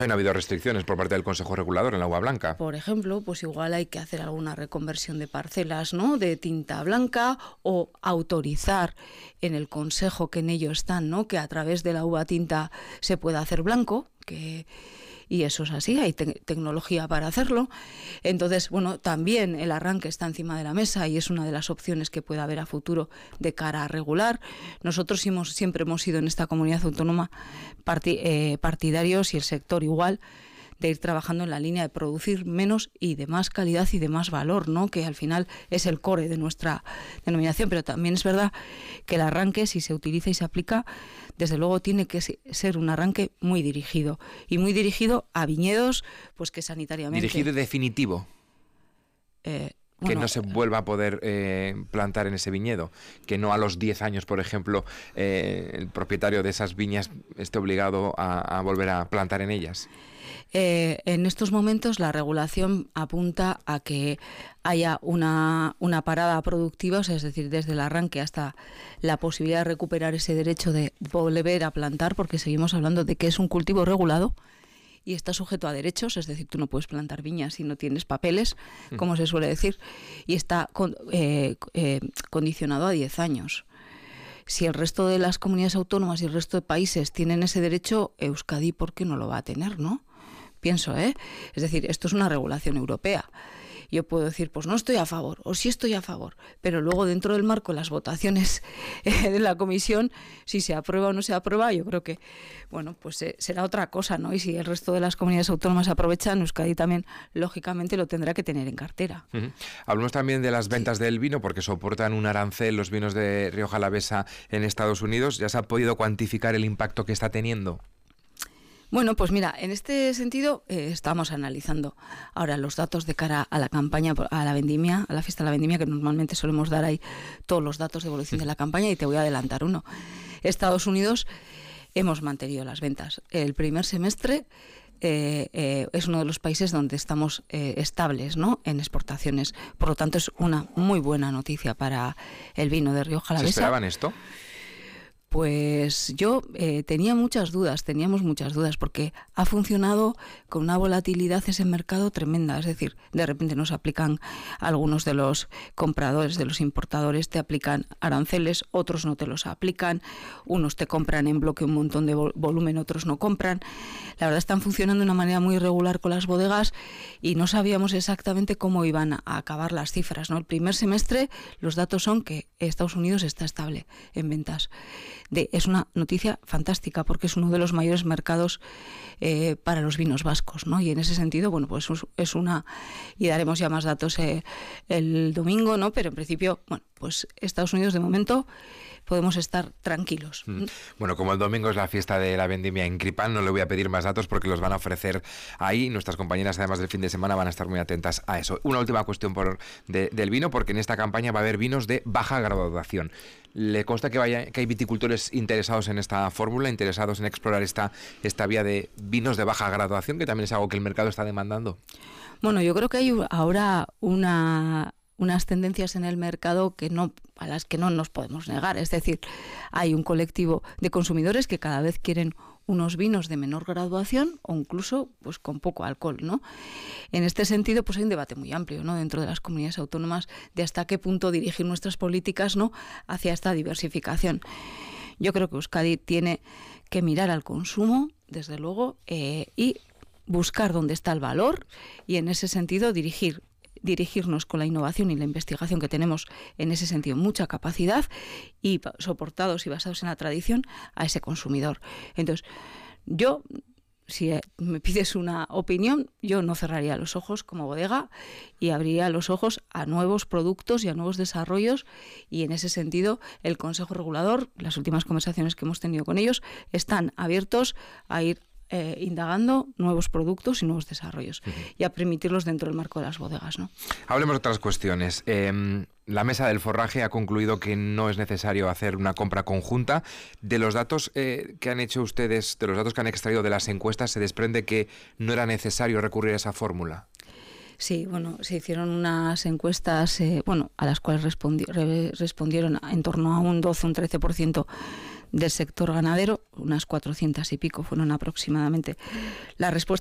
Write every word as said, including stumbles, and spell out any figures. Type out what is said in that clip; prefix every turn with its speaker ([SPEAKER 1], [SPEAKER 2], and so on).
[SPEAKER 1] No ha habido restricciones por parte del Consejo Regulador en el agua blanca.
[SPEAKER 2] Por ejemplo, pues igual hay que hacer alguna reconversión de parcelas, ¿no?, de tinta blanca, o autorizar en el Consejo, que en ello están, ¿no?, que a través de la uva tinta se pueda hacer blanco, que y eso es así, hay te tecnología para hacerlo. Entonces, bueno, también el arranque está encima de la mesa y es una de las opciones que puede haber a futuro de cara a regular. Nosotros hemos, siempre hemos sido en esta comunidad autónoma parti eh, partidarios, y el sector igual, de ir trabajando en la línea de producir menos y de más calidad y de más valor, ¿no?, que al final es el core de nuestra denominación. Pero también es verdad que el arranque, si se utiliza y se aplica, desde luego tiene que ser un arranque muy dirigido, y muy dirigido a viñedos pues que sanitariamente...
[SPEAKER 1] Dirigido y definitivo.
[SPEAKER 2] Eh,
[SPEAKER 1] Que
[SPEAKER 2] Bueno,
[SPEAKER 1] no se vuelva a poder eh, plantar en ese viñedo, que no a los diez años, por ejemplo, eh, el propietario de esas viñas esté obligado a, a volver a plantar en ellas.
[SPEAKER 2] Eh, en estos momentos la regulación apunta a que haya una, una parada productiva, o sea, es decir, desde el arranque hasta la posibilidad de recuperar ese derecho de volver a plantar, porque seguimos hablando de que es un cultivo regulado y está sujeto a derechos, es decir, tú no puedes plantar viñas si no tienes papeles, como se suele decir, y está con, eh, eh, condicionado a diez años. Si el resto de las comunidades autónomas y el resto de países tienen ese derecho, Euskadi, ¿por qué no lo va a tener, no? Pienso, ¿eh? Es decir, esto es una regulación europea. Yo puedo decir, pues no estoy a favor, o sí estoy a favor, pero luego dentro del marco de las votaciones eh, de la comisión, si se aprueba o no se aprueba, yo creo que, bueno, pues eh, será otra cosa, ¿no? Y si el resto de las comunidades autónomas aprovechan, Euskadi también, lógicamente, lo tendrá que tener en cartera.
[SPEAKER 1] Uh-huh. Hablamos también de las ventas sí. del vino, porque soportan un arancel los vinos de Rioja Alavesa en Estados Unidos. ¿Ya se ha podido cuantificar el impacto que está teniendo?
[SPEAKER 2] Bueno, pues mira, en este sentido eh, estamos analizando ahora los datos de cara a la campaña, a la vendimia, a la fiesta de la vendimia, que normalmente solemos dar ahí todos los datos de evolución de la campaña, y te voy a adelantar uno. Estados Unidos, hemos mantenido las ventas. El primer semestre eh, eh, es uno de los países donde estamos eh, estables, ¿no?, en exportaciones. Por lo tanto, es una muy buena noticia para el vino de Rioja Alavesa.
[SPEAKER 1] ¿Se esperaban esto?
[SPEAKER 2] Pues yo eh, tenía muchas dudas, teníamos muchas dudas, porque ha funcionado con una volatilidad ese mercado tremenda. Es decir, de repente nos aplican algunos de los compradores, de los importadores, te aplican aranceles, otros no te los aplican, unos te compran en bloque un montón de vol volumen, otros no compran. La verdad, están funcionando de una manera muy irregular con las bodegas y no sabíamos exactamente cómo iban a acabar las cifras, ¿no? El primer semestre los datos son que Estados Unidos está estable en ventas. De, es una noticia fantástica, porque es uno de los mayores mercados eh, para los vinos vascos, ¿no? Y en ese sentido, bueno, pues es una, y daremos ya más datos eh, el domingo, ¿no? Pero en principio, bueno, pues Estados Unidos de momento podemos estar tranquilos.
[SPEAKER 1] Mm. Bueno, como el domingo es la fiesta de la vendimia en Cripal, no le voy a pedir más datos porque los van a ofrecer ahí. Nuestras compañeras, además del fin de semana, van a estar muy atentas a eso. Una última cuestión por, de, del vino, porque en esta campaña va a haber vinos de baja graduación. ¿Le consta que, vaya, que hay viticultores interesados en esta fórmula, interesados en explorar esta, esta vía de vinos de baja graduación, que también es algo que el mercado está demandando?
[SPEAKER 2] Bueno, yo creo que hay ahora una... unas tendencias en el mercado que no, a las que no nos podemos negar. Es decir, hay un colectivo de consumidores que cada vez quieren unos vinos de menor graduación o incluso pues con poco alcohol, ¿no? En este sentido, pues hay un debate muy amplio, ¿no?, dentro de las comunidades autónomas, de hasta qué punto dirigir nuestras políticas, ¿no?, hacia esta diversificación. Yo creo que Euskadi tiene que mirar al consumo, desde luego, eh, y buscar dónde está el valor, y en ese sentido dirigir dirigirnos con la innovación y la investigación que tenemos en ese sentido, mucha capacidad, y soportados y basados en la tradición, a ese consumidor. Entonces, yo, si me pides una opinión, yo no cerraría los ojos como bodega y abriría los ojos a nuevos productos y a nuevos desarrollos, y en ese sentido el Consejo Regulador, las últimas conversaciones que hemos tenido con ellos, están abiertos a ir Eh, indagando nuevos productos y nuevos desarrollos, uh-huh, y a permitirlos dentro del marco de las bodegas, ¿no?
[SPEAKER 1] Hablemos de otras cuestiones. Eh, la mesa del forraje ha concluido que no es necesario hacer una compra conjunta. De los datos eh, que han hecho ustedes, de los datos que han extraído de las encuestas, se desprende que no era necesario recurrir a esa fórmula.
[SPEAKER 2] Sí, bueno, se hicieron unas encuestas, eh, bueno, a las cuales respondi re respondieron en torno a un doce, un trece por ciento del sector ganadero, unas cuatrocientas y pico fueron aproximadamente las respuestas